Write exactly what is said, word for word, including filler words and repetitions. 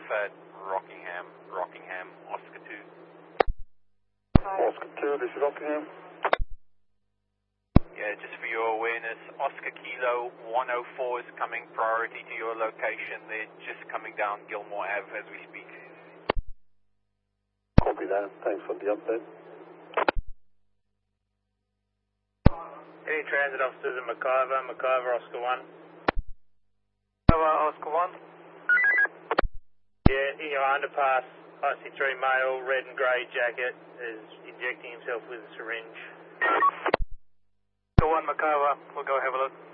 at Rockingham, Rockingham, Oscar two. Oscar two, this is Rockingham. Yeah, just for your awareness, Oscar Kilo one oh four is coming priority to your location. They're just coming down Gilmore Ave as we speak. Copy that. Thanks for the update. Any transit officers in McIver, McIver, Oscar one. McIver, Oscar one. Yeah, in your underpass, I C three male, red and grey jacket, is injecting himself with a syringe. Oscar one, McIver, we'll go have a look.